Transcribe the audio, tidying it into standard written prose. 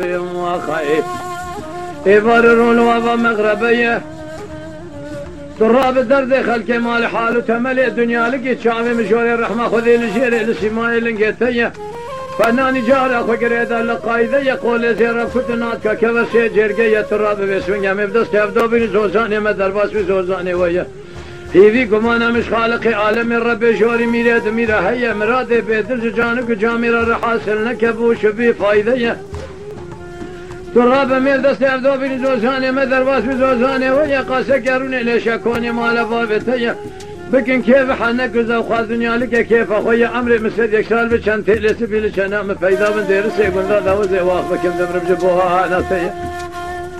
وخيف يبررون وابا مغربية تراب الدرد خلق مال حال وتملي الدنيا لقيت شعبي مشوري الرحمة خذي لشيري لسماي لنقيتية فناني جاري اخو قريدا لقايدة يقول زيرا كتناتك كبسي جرقية تراب بسوينيا مبدس كيفدو بني زوزاني مدرباس بزوزاني ويا هيفي قمانا مش خالقي عالم ربي شوري ميراد ميرا هيا مرادي بيدرج جانك جاميرا رحاسل نكبوش بي فايدة تراب ميل دست عبدو بن زوزاني مدر باس بزوزاني ويا قاسا قروني ليش اكوني مال بابتيا بكن كيف حنك وزاو خاز دنيا لك كيف اخويا عمري مسد يكسال بشان تيلس بيلش انا مفيدا من دير سيقول ذا وزي واخ بكم دمر بجبوها انا سيا